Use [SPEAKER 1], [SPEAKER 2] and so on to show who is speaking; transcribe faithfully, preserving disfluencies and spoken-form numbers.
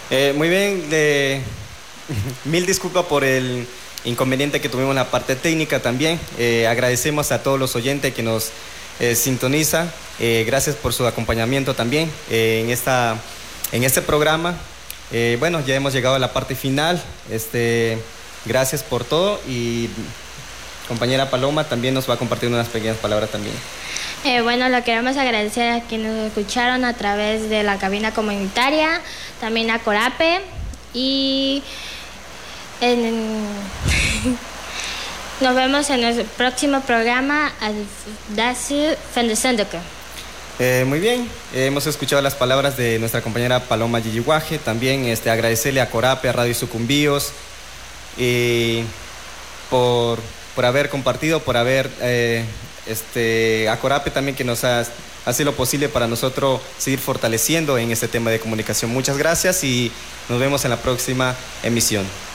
[SPEAKER 1] Eh, muy bien, eh, mil disculpas por el inconveniente que tuvimos en la parte técnica también. Eh, agradecemos a todos los oyentes que nos eh, sintonizan. Eh, gracias por su acompañamiento también eh, en, esta, en este programa. Eh, bueno, ya hemos llegado a la parte final. Este, gracias por todo y compañera Paloma también nos va a compartir unas pequeñas palabras también.
[SPEAKER 2] Eh, bueno, lo queremos agradecer a quienes nos escucharon a través de la cabina comunitaria, también a Corape y en, nos vemos en el próximo programa.
[SPEAKER 1] Eh, muy bien, eh, hemos escuchado las palabras de nuestra compañera Paloma Yiyiguaje, también este, agradecerle a Corape, a Radio Sucumbíos eh, por, por haber compartido, por haber... Eh, Este, a Corape también que nos ha, hace lo posible para nosotros seguir fortaleciendo en este tema de comunicación. Muchas gracias y nos vemos en la próxima emisión.